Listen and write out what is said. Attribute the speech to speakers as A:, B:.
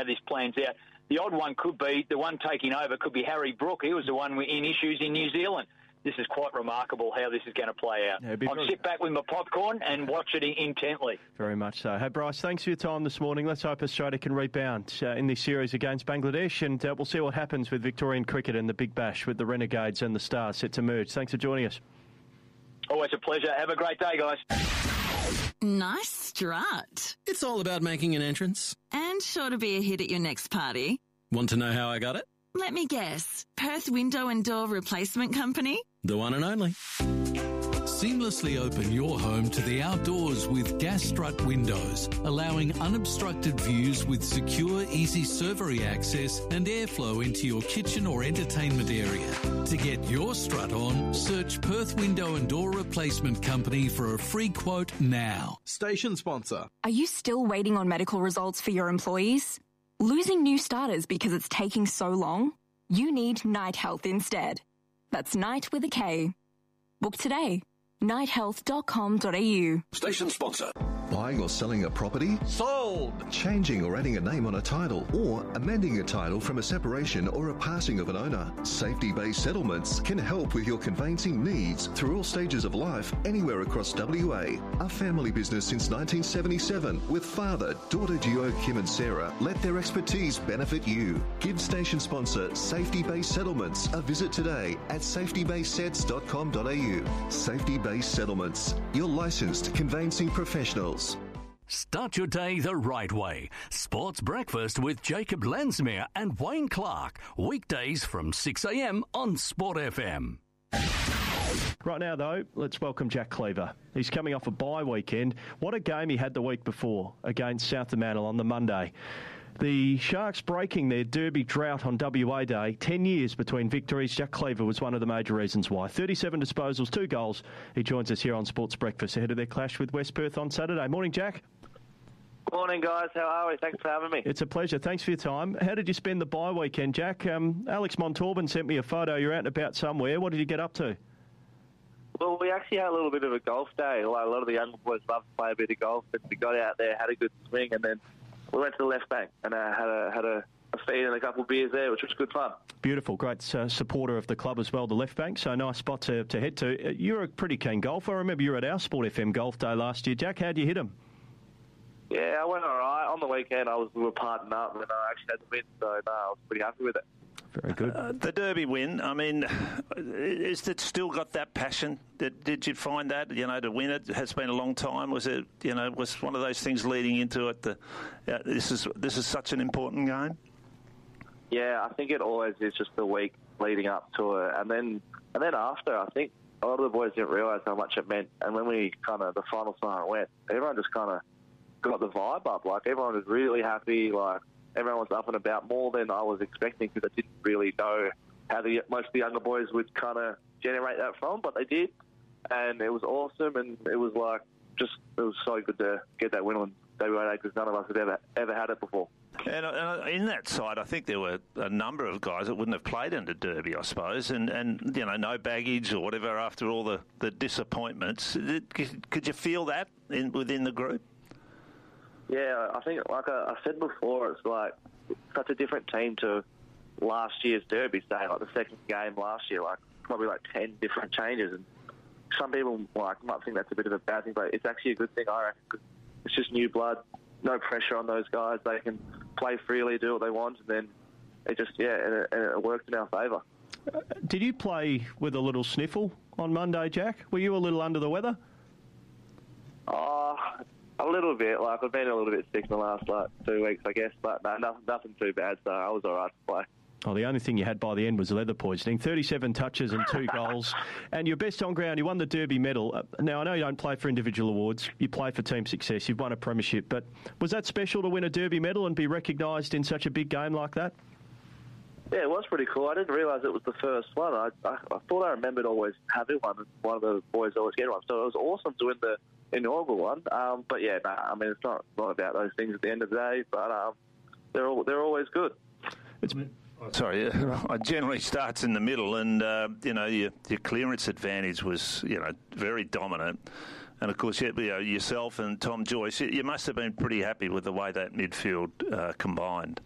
A: this plans out. The odd one could be, the one taking over could be Harry Brook. He was the one in issues in New Zealand. This is quite remarkable how this is going to play out. I'll sit back with my popcorn and watch it intently.
B: Very much so. Hey, Bryce, thanks for your time this morning. Let's hope Australia can rebound in this series against Bangladesh, and we'll see what happens with Victorian cricket and the Big Bash with the Renegades and the Stars set to merge. Thanks for joining us.
A: Always a pleasure. Have a great day, guys.
C: Nice strut.
D: It's all about making an entrance.
C: And sure to be a hit at your next party.
D: Want to know how I got it?
C: Let me guess. Perth Window and Door Replacement Company?
D: The one and only.
E: Seamlessly open your home to the outdoors with Gas Strut windows, allowing unobstructed views with secure, easy servery access and airflow into your kitchen or entertainment area. To get your strut on, search Perth Window and Door Replacement Company for a free quote now.
F: Station sponsor.
G: Are you still waiting on medical results for your employees? Losing new starters because it's taking so long? You need Night Health instead. That's Night with a K. Book today. nighthealth.com.au.
H: Station sponsor.
I: Buying or selling a property?
H: Sold.
I: Changing or adding a name on a title, or amending a title from a separation or a passing of an owner. Safety-based settlements can help with your conveyancing needs through all stages of life, anywhere across WA. A family business since 1977 with father, daughter duo Kim and Sarah. Let their expertise benefit you. Give station sponsor Safety-based settlements a visit today at safetybasedsets.com.au. Safety-based settlements, your licensed conveyancing professionals.
J: Start your day the right way. Sports Breakfast with Jacob Lensmere and Wayne Clark. Weekdays from 6 a.m. on Sport FM.
B: Right now, though, let's welcome Jack Cleaver. He's coming off a bye weekend. What a game he had the week before against South Fremantle on the Monday. The Sharks breaking their Derby drought on WA Day. 10 years between victories. Jack Cleaver was one of the major reasons why. 37 disposals, 2 goals. He joins us here on Sports Breakfast ahead of their clash with West Perth on Saturday. Morning, Jack.
K: Morning, guys. How are we? Thanks for having me.
B: It's a pleasure. Thanks for your time. How did you spend the bye weekend, Jack? Alex Montalban sent me a photo. You're out and about somewhere. What did you get up to?
K: Well, we actually had a little bit of a golf day. Like, a lot of the young boys love to play a bit of golf, but we got out there, had a good swing, and then we went to the left bank and had a feed and a couple of beers there, which was good fun.
B: Beautiful. Great supporter of the club as well, the left bank, so nice spot to head to. You're a pretty keen golfer. I remember you were at our Sport FM Golf Day last year. Jack, how'd you hit him?
K: Yeah, I went all right. On the weekend, we were parting up, and I actually had the win, so I was pretty happy with it.
B: Very good.
L: The Derby win, I mean, is it still got that passion? Did you find that, to win it? It has been a long time. Was it, was one of those things leading into it, this is such an important game?
K: Yeah, I think it always is just the week leading up to it. And then after, I think a lot of the boys didn't realise how much it meant. And when the final sign went, everyone just kind of got the vibe up. Like, everyone was really happy, like, everyone was up and about more than I was expecting, because I didn't really know how most of the younger boys would kind of generate that from, but they did, and it was awesome, and it was it was so good to get that win on WA because none of us had ever had it before.
L: And in that side, I think there were a number of guys that wouldn't have played under Derby, I suppose, and no baggage or whatever after all the disappointments. Could you feel that within the group?
K: Yeah, I think, like I said before, it's like such a different team to last year's Derby, say, like the second game last year, probably 10 different changes. And some people might think that's a bit of a bad thing, but it's actually a good thing, I reckon, 'cause it's just new blood, no pressure on those guys. They can play freely, do what they want, and then it worked in our favour.
B: Did you play with a little sniffle on Monday, Jack? Were you a little under the weather?
K: A little bit. I've been a little bit sick in the last 2 weeks, I guess, but no, nothing too bad, so I was all right to play.
B: Oh, the only thing you had by the end was leather poisoning. 37 touches and 2 goals. And your best on ground, you won the Derby medal. Now, I know you don't play for individual awards. You play for team success. You've won a premiership. But was that special to win a Derby medal and be recognised in such a big game like that?
K: Yeah, it was pretty cool. I didn't realise it was the first one. I thought I remembered always having one, and one of the boys always getting one. So it was awesome to win the inaugural one. But yeah, it's not about those things at the end of the day. But they're always good.
L: Sorry, it generally starts in the middle, and your clearance advantage was very dominant. And of course, yourself and Tom Joyce, you must have been pretty happy with the way that midfield combined.